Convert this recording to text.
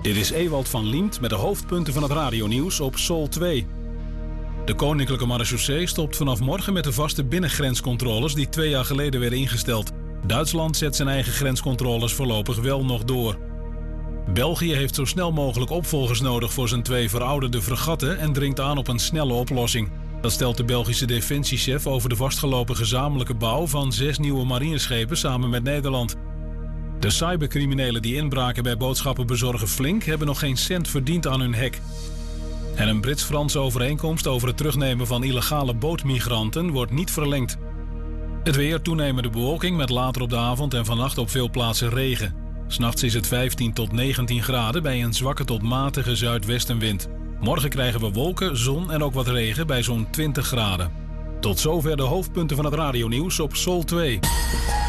Dit is Ewald van Liemt met de hoofdpunten van het radionieuws op Sol 2. De Koninklijke Marechaussee stopt vanaf morgen met de vaste binnengrenscontroles die 2 jaar geleden werden ingesteld. Duitsland zet zijn eigen grenscontroles voorlopig wel nog door. België heeft zo snel mogelijk opvolgers nodig voor zijn 2 verouderde fregatten en dringt aan op een snelle oplossing. Dat stelt de Belgische defensiechef over de vastgelopen gezamenlijke bouw van 6 nieuwe marineschepen samen met Nederland. De cybercriminelen die inbraken bij boodschappenbezorger Flink hebben nog geen cent verdiend aan hun hack. En een Brits-Franse overeenkomst over het terugnemen van illegale bootmigranten wordt niet verlengd. Het weer, toenemende bewolking met later op de avond en vannacht op veel plaatsen regen. 'S Nachts is het 15 tot 19 graden bij een zwakke tot matige zuidwestenwind. Morgen krijgen we wolken, zon en ook wat regen bij zo'n 20 graden. Tot zover de hoofdpunten van het radionieuws op Sol 2.